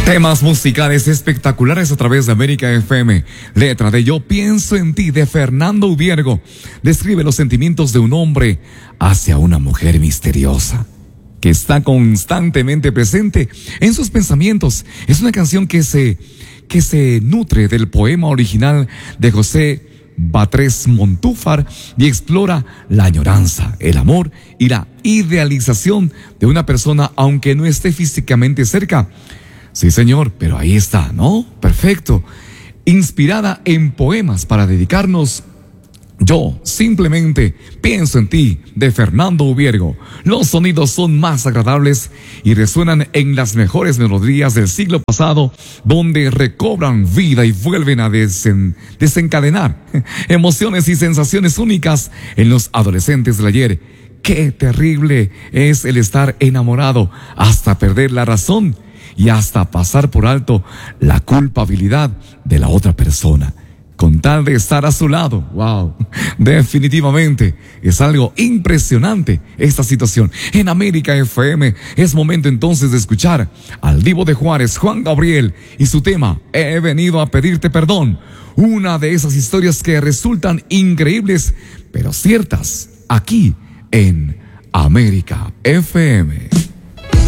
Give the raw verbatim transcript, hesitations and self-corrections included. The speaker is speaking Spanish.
Temas musicales espectaculares a través de América F M. Letra de Yo pienso en ti de Fernando Ubiergo. Describe los sentimientos de un hombre hacia una mujer misteriosa que está constantemente presente en sus pensamientos. Es una canción que se, que se nutre del poema original de José Batres Montúfar y explora la añoranza, el amor y la idealización de una persona aunque no esté físicamente cerca. Sí, señor, pero ahí está, ¿no? Perfecto. Inspirada en poemas para dedicarnos. Yo simplemente pienso en ti, de Fernando Ubiergo. Los sonidos son más agradables y resuenan en las mejores melodías del siglo pasado, donde recobran vida y vuelven a desen, desencadenar emociones y sensaciones únicas en los adolescentes del ayer. Qué terrible es el estar enamorado hasta perder la razón y hasta pasar por alto la culpabilidad de la otra persona, con tal de estar a su lado. Wow, definitivamente es algo impresionante esta situación. En América F M es momento entonces de escuchar al Divo de Juárez, Juan Gabriel, y su tema He venido a pedirte perdón. Una de esas historias que resultan increíbles, pero ciertas, aquí en América F M.